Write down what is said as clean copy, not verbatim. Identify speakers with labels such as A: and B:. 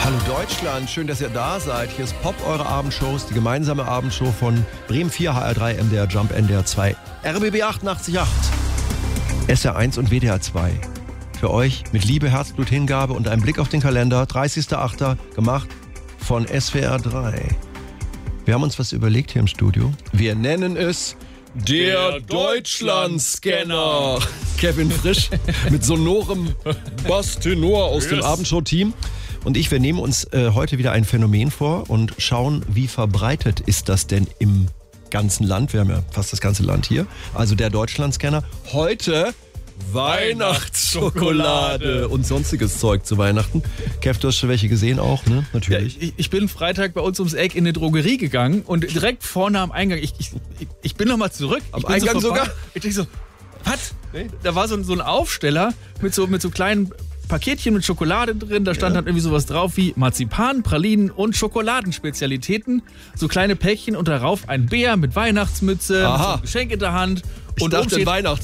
A: Hallo Deutschland, schön, dass ihr da seid. Hier ist Pop, eure Abendshows, die gemeinsame Abendshow von Bremen 4, HR3, MDR Jump, NDR 2, RBB 88.8, SR 1 und WDR 2. Für euch mit Liebe, Herzblut, Hingabe und einem Blick auf den Kalender, 30.08. gemacht von SWR 3. Wir haben uns was überlegt hier im Studio. Wir nennen es der Deutschlandscanner. Kevin Frisch mit sonorem Bass-Tenor aus dem Abendshow-Team. Und wir nehmen uns heute wieder ein Phänomen vor und schauen, wie verbreitet ist das denn im ganzen Land. Wir haben ja fast das ganze Land hier. Also der Deutschlandscanner. Heute Weihnachtsschokolade und sonstiges Zeug zu Weihnachten. Kev, du hast schon welche gesehen auch, ne? Natürlich.
B: Ja, ich bin Freitag bei uns ums Eck in eine Drogerie gegangen und direkt vorne am Eingang, ich bin nochmal zurück.
A: Am Eingang sogar?
B: Ich denke so, was? Nee. Da war so ein Aufsteller mit so kleinen Paketchen mit Schokolade drin, da stand dann irgendwie sowas drauf wie Marzipan, Pralinen und Schokoladenspezialitäten. So kleine Päckchen und darauf ein Bär mit Weihnachtsmütze, mit so einem Geschenk in der Hand.
A: Und oben steht